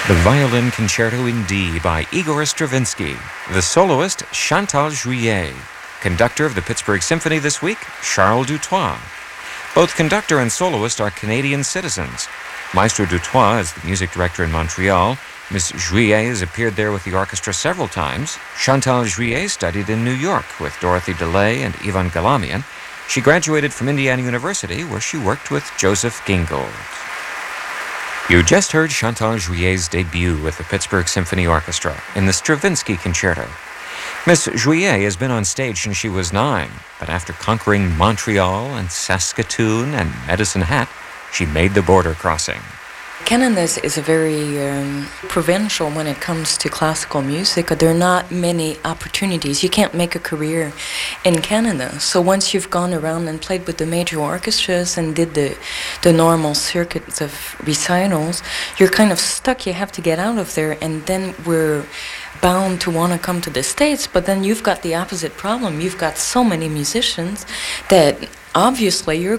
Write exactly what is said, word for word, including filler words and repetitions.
The Violin Concerto in D by Igor Stravinsky. The soloist, Chantal Juillet. Conductor of the Pittsburgh Symphony this week, Charles Dutoit. Both conductor and soloist are Canadian citizens. Maestro Dutoit is the music director in Montreal. Miss Juillet has appeared there with the orchestra several times. Chantal Juillet studied in New York with Dorothy DeLay and Ivan Galamian. She graduated from Indiana University, where she worked with Joseph Gingold. You just heard Chantal Juillet's debut with the Pittsburgh Symphony Orchestra in the Stravinsky Concerto. Miss Juillet has been on stage since she was nine, but after conquering Montreal and Saskatoon and Medicine Hat, she made the border crossing. Canada is a very um, provincial when it comes to classical music. There are not many opportunities. You can't make a career in Canada. So once you've gone around and played with the major orchestras and did the, the normal circuits of recitals, you're kind of stuck. You have to get out of there, and then we're bound to want to come to the States. But then you've got the opposite problem. You've got so many musicians that obviously you're